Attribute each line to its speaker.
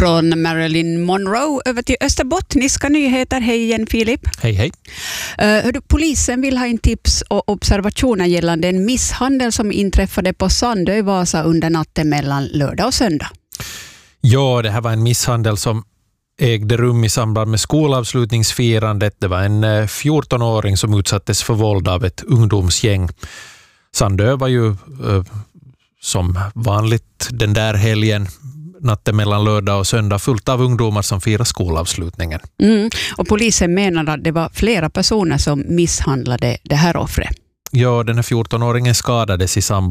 Speaker 1: Från Marilyn Monroe över till österbottniska nyheter. Hej igen, Filip.
Speaker 2: Hej, hej.
Speaker 1: Polisen vill ha in tips och observationer gällande en misshandel som inträffade på Sandö i Vasa under natten mellan lördag och söndag.
Speaker 2: Ja, det här var en misshandel som ägde rum i samband med skolavslutningsfirandet. Det var en 14-åring som utsattes för våld av ett ungdomsgäng. Sandö var ju som vanligt den där helgen, natten mellan lördag och söndag, fullt av ungdomar som firar skolavslutningen.
Speaker 1: Och polisen menar att det var flera personer som misshandlade det här offret.
Speaker 2: Ja, den här 14-åringen skadades i samband